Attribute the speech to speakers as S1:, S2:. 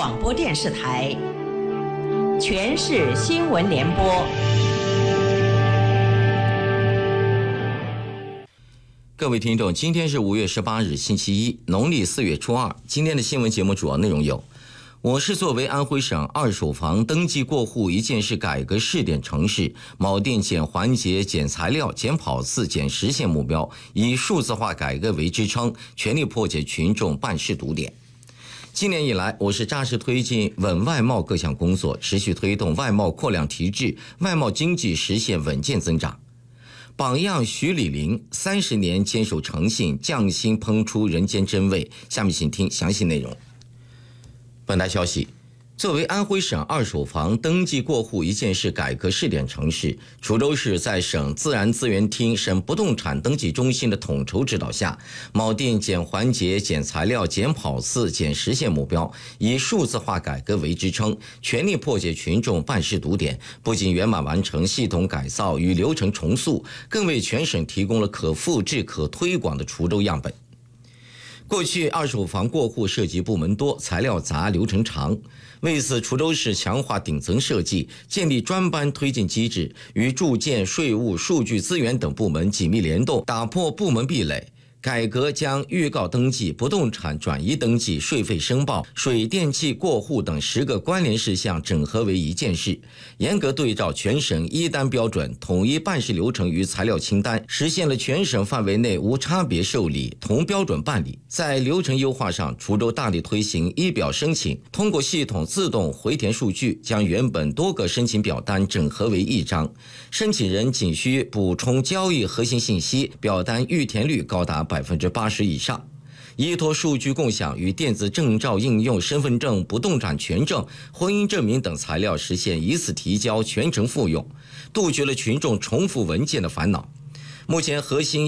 S1: 广播电视台全市新闻联播。
S2: 各位听众，今天是5月18日，星期一，农历4月初2。今天的新闻节目主要内容有：我市作为安徽省二手房登记过户一件事改革试点城市，锚定减环节、减材料、减跑次、减实现目标，以数字化改革为支撑，全力破解群众办事堵点。今年以来，我市扎实推进稳外贸各项工作，持续推动外贸扩量提质，外贸经济实现稳健增长。榜样徐李林30年坚守诚信，匠心烹出人间真味。下面请听详细内容。本台消息，作为安徽省二手房登记过户一件事改革试点城市，滁州市在省自然资源厅、省不动产登记中心的统筹指导下，锚定减环节、减材料、减跑次、减实现目标，以数字化改革为支撑，全力破解群众办事堵点，不仅圆满完成系统改造与流程重塑，更为全省提供了可复制、可推广的滁州样本。过去二手房过户涉及部门多、材料杂、流程长，为此滁州市强化顶层设计，建立专班推进机制，与住建、税务、数据资源等部门紧密联动，打破部门壁垒。改革将预告登记、不动产转移登记、税费申报、水电气过户等10个关联事项整合为一件事，严格对照全省一单标准，统一办事流程与材料清单，实现了全省范围内无差别受理、同标准办理。在流程优化上，滁州大力推行一表申请，通过系统自动回填数据，将原本多个申请表单整合为一张，申请人仅需补充交易核心信息，表单预填率高达80%以上。依托数据共享与电子证照应用，身份证、不动产权证、婚姻证明等材料实现一次提交，全程复用，杜绝了群众重复文件的烦恼。目前核心